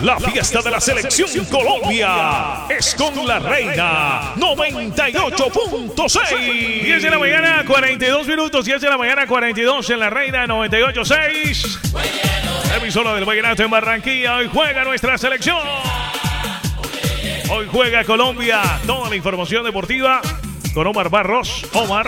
La fiesta de la selección Colombia es con la Reina 98.6. 10 de la mañana, 42 minutos. 10 de la mañana, 42 en la Reina 98.6. Emisora del Vallenato en Barranquilla. Hoy juega nuestra selección. Hoy juega Colombia. Toda la información deportiva con Omar Barros. Omar,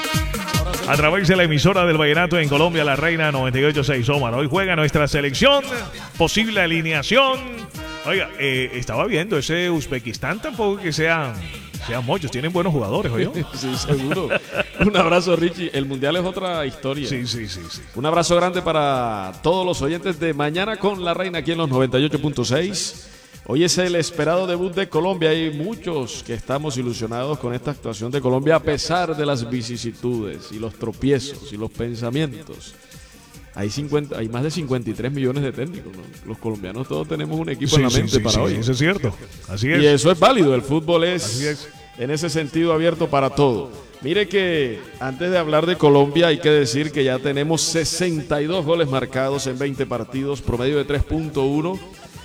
a través de la emisora del Vallenato en Colombia, la Reina 98.6. Omar, hoy juega nuestra selección. Posible alineación. Oiga, estaba viendo ese Uzbekistán, tampoco que sean muchos, tienen buenos jugadores, ¿oyó? Sí, seguro. Un abrazo, Richie. El Mundial es otra historia. Sí. Un abrazo grande para todos los oyentes de Mañana con la Reina aquí en los 98.6. Hoy es el esperado debut de Colombia. Hay muchos que estamos ilusionados con esta actuación de Colombia a pesar de las vicisitudes y los tropiezos y los pensamientos. Hay más de 53 millones de técnicos, ¿no? Los colombianos todos tenemos un equipo en la mente para hoy. Eso es cierto. Así es. Y eso es válido. El fútbol es en ese sentido abierto para todo. Mire que antes de hablar de Colombia hay que decir que ya tenemos 62 goles marcados en 20 partidos, promedio de 3.1.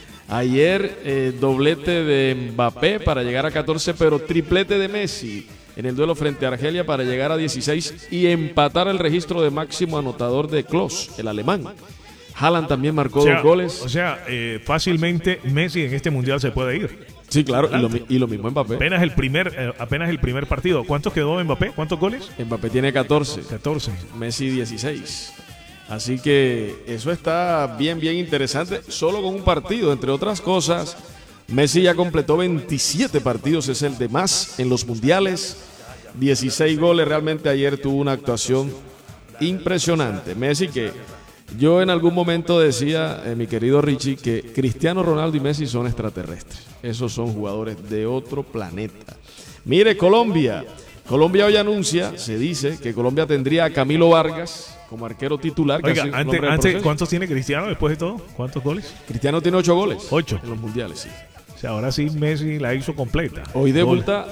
Ayer doblete de Mbappé para llegar a 14, pero triplete de Messi en el duelo frente a Argelia para llegar a 16 y empatar el registro de máximo anotador de Klose, el alemán. Haaland también marcó 2 goles. O sea, fácilmente Messi en este mundial se puede ir. Sí, claro, y lo mismo Mbappé. Apenas el primer partido. ¿Cuántos quedó Mbappé? ¿Cuántos goles? Mbappé tiene 14. Messi 16. Así que eso está bien interesante. Solo con un partido, entre otras cosas, Messi ya completó 27 partidos, es el de más en los mundiales. 16 goles, realmente ayer tuvo una actuación impresionante. Messi, que yo en algún momento decía, mi querido Richie, que Cristiano Ronaldo y Messi son extraterrestres. Esos son jugadores de otro planeta. Mire, Colombia hoy anuncia, se dice que Colombia tendría a Camilo Vargas como arquero titular. Oiga, antes, ¿cuántos tiene Cristiano después de todo? ¿Cuántos goles? Cristiano tiene 8 goles. 8 en los mundiales, sí. O sea, ahora sí Messi la hizo completa. Hoy debuta.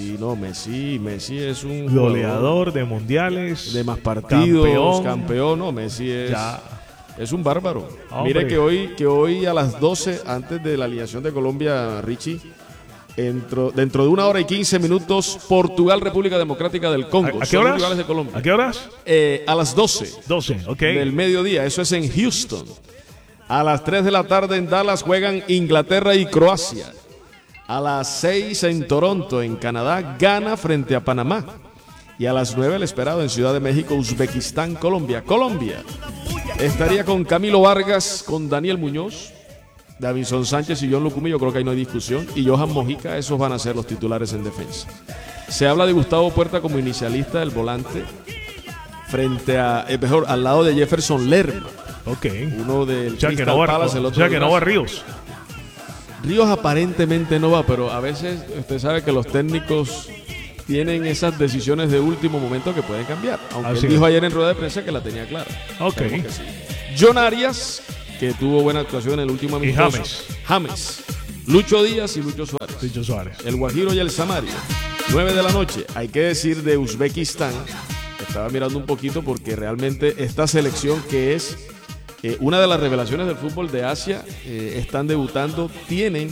Messi es un goleador de mundiales, de más partidos, campeón. No, Messi es un bárbaro. Hombre. Mire que hoy a las 12, antes de la alineación de Colombia, Richie, dentro de 1 hora y 15 minutos, Portugal, República Democrática del Congo. ¿A qué horas? Rivales de Colombia. ¿A qué horas? A las 12. 12, ok. Del mediodía, eso es en Houston. A las 3 de la tarde en Dallas juegan Inglaterra y Croacia. A las 6 en Toronto, en Canadá, Ghana frente a Panamá. Y a las 9 el esperado en Ciudad de México, Uzbekistán, Colombia. Colombia estaría con Camilo Vargas, con Daniel Muñoz, Davinson Sánchez y John Lucumí. Yo creo que ahí no hay discusión. Y Johan Mojica, esos van a ser los titulares en defensa. Se habla de Gustavo Puerta como inicialista del volante frente a, al lado de Jefferson Lerma. Ok. Uno del Crystal Palace, el otro. O sea que no va Ríos. Ríos aparentemente no va, pero a veces usted sabe que los técnicos tienen esas decisiones de último momento que pueden cambiar. Aunque él dijo ayer en rueda de prensa que la tenía clara. Ok. Sí. John Arias, que tuvo buena actuación en el último amistoso. James. Lucho Díaz y Lucho Suárez. El Guajiro y el Samario. 9 de la noche. Hay que decir de Uzbekistán. Estaba mirando un poquito porque realmente esta selección, que es una de las revelaciones del fútbol de Asia, están debutando. Tienen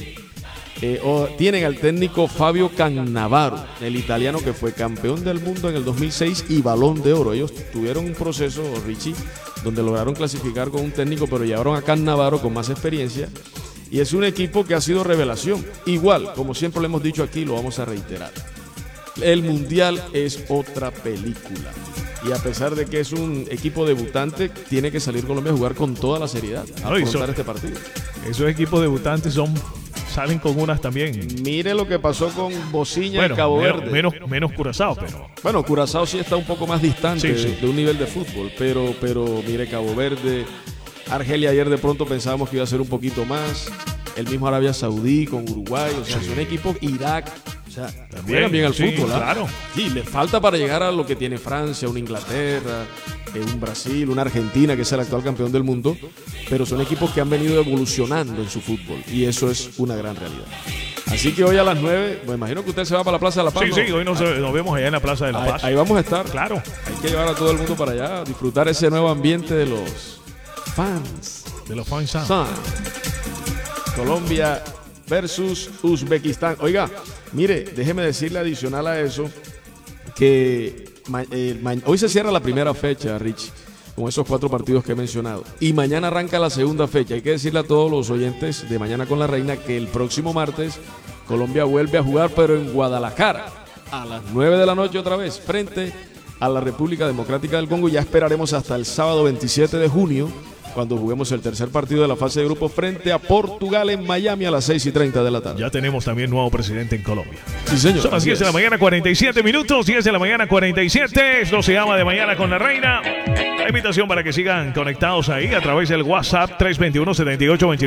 al técnico Fabio Cannavaro, el italiano que fue campeón del mundo en el 2006 y Balón de Oro. Ellos tuvieron un proceso, Richie, donde lograron clasificar con un técnico, pero llevaron a Cannavaro con más experiencia. Y es un equipo que ha sido revelación. Igual, como siempre lo hemos dicho aquí, lo vamos a reiterar. El Mundial es otra película. Y a pesar de que es un equipo debutante, tiene que salir Colombia a jugar con toda la seriedad a afrontar este partido. Esos equipos debutantes salen con unas también. Mire lo que pasó con Bociña y Cabo Verde. Menos Curazao, pero... Bueno, Curazao sí está un poco más distante de un nivel de fútbol, pero mire Cabo Verde, Argelia ayer de pronto pensábamos que iba a ser un poquito más. El mismo Arabia Saudí con Uruguay, o sea, son equipos, Irak... O sea, juegan bien al fútbol, claro. Sí, le falta para llegar a lo que tiene Francia, una Inglaterra, un Brasil, una Argentina, que es el actual campeón del mundo, pero son equipos que han venido evolucionando en su fútbol y eso es una gran realidad. Así que hoy a las 9, me imagino que usted se va para la Plaza de la Paz. Sí, hoy nos vemos allá en la Plaza de la Paz. Ahí vamos a estar. Claro. Hay que llevar a todo el mundo para allá, disfrutar ese nuevo ambiente de los fans. De los fans. Colombia versus Uzbekistán. Oiga, mire, déjeme decirle adicional a eso que hoy se cierra la primera fecha, Rich, con esos 4 partidos que he mencionado. Y mañana arranca la segunda fecha. Hay que decirle a todos los oyentes de Mañana con la Reina que el próximo martes Colombia vuelve a jugar, pero en Guadalajara, a las 9 de la noche otra vez, frente a la República Democrática del Congo. Ya esperaremos hasta el sábado 27 de junio, cuando juguemos el tercer partido de la fase de grupo frente a Portugal en Miami a las 6:30 de la tarde. Ya tenemos también nuevo presidente en Colombia. Sí, señor. Son las 10 de la mañana, 47 minutos. 10 de la mañana, 47. Esto se llama De Mañana con la Reina. La invitación para que sigan conectados ahí a través del WhatsApp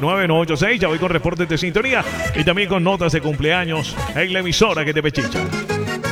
321-7829-986. Ya voy con reportes de sintonía y también con notas de cumpleaños en la emisora que te pechicha.